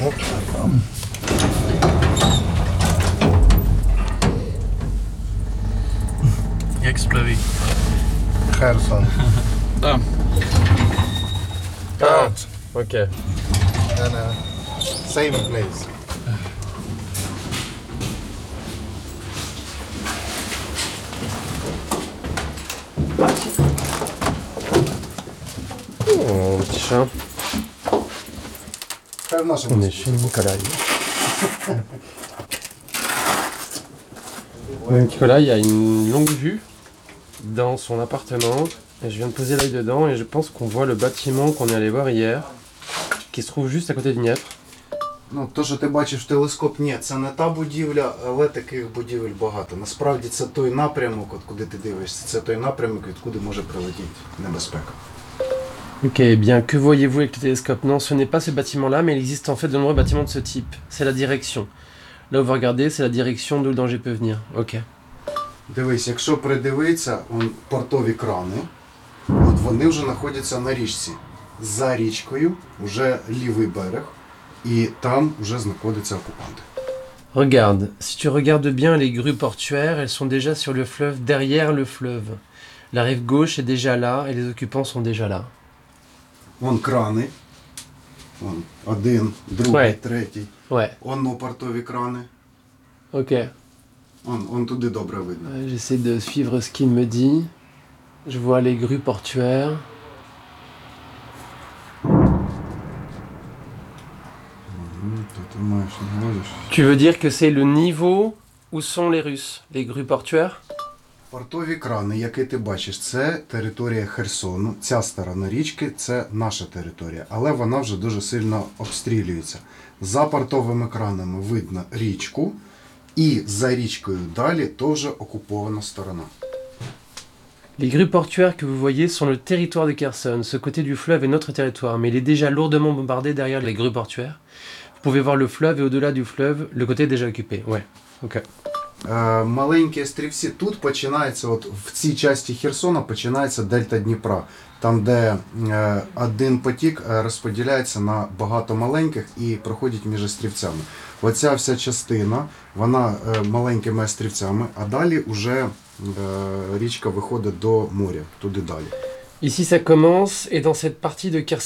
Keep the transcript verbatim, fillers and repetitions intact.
Оп. Jak spraví? Херсон. Tam. Ah, ok. And, uh, same place. Oh, un petit chat. Хай в нашому On est chez Nicolas. Nicolas, il y a une longue vue dans son appartement. Et je viens de poser l'œil dedans et je pense qu'on voit le bâtiment qu'on est allé voir hier, qui se trouve juste à côté du Dniepr. Ну, то, що ти бачиш в телескоп, ні, це не та будівля, але таких будівель багато. Насправді це той напрямок, от куди ти дивишся, це той напрямок, відкуди може прилетіти небезпека. Ok, eh bien, que voyez-vous avec le télescope? Non, ce n'est pas ce bâtiment-là, mais il existe en fait de nombreux bâtiments de ce type. C'est la direction. Là où vous regardez, c'est la direction d'où le danger peut venir. Ok. Дивись, якщо придивитися, он, портові крани, от вони вже знаходяться на річці. За річкою вже лівий берег, і там вже знаходяться окупанти. Regarde, si tu regardes bien les grues portuaires, elles sont déjà sur le fleuve, derrière le fleuve. La rive gauche est déjà là et les occupants sont déjà là. Вон крани. Вон, один, другий, Ouais. третій. Ouais, Онно портові крани. ok. Он, он туди добре видно. Euh, J'essaie de suivre ce qu'il me dit. Je vois les grues portuaires. Мгм, то ти маєш на увазі, що- Tu veux dire que c'est le niveau où sont les Russes? Les grues portuaires? Портові крани, які ти бачиш, це територія Херсону. Ця сторона річки – це наша територія, але вона вже дуже сильно обстрілюється. За портовими кранами видно річку, і за річкою далі то вже окупована сторона. Les grues portuaires que vous voyez sont le territoire de Kherson. Ce côté du fleuve est notre territoire, mais il est déjà lourdement bombardé derrière les grues portuaires. Vous pouvez voir le fleuve et au-delà du fleuve, le côté est déjà occupé. Ouais, ok. Е, маленькі острівці тут починається, от в цій часті Херсона починається дельта Дніпра, там де е, один потік е, розподіляється на багато маленьких і проходить між острівцями. Оця вся частина, вона е, маленькими острівцями, а далі вже е, річка виходить до моря, туди далі. Ici ça commence, et dans cette partie de Kherson,